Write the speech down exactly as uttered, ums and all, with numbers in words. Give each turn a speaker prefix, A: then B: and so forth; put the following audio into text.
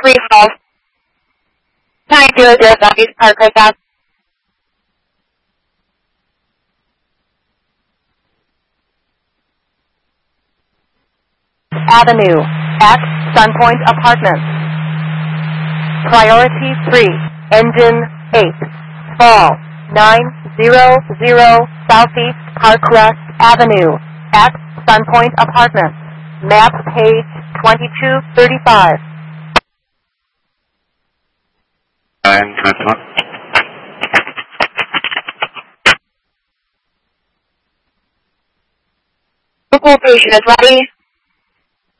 A: Hickory Falls. nine zero zero Southeast Parkhurst Ave.
B: Avenue at Sunpoint Apartments. Priority three, Engine eight, Fall nine zero zero Southeast Parkrest Avenue at Sunpoint Apartments. Map page twenty-two thirty-five.
C: nine, one.
A: Local patient is ready.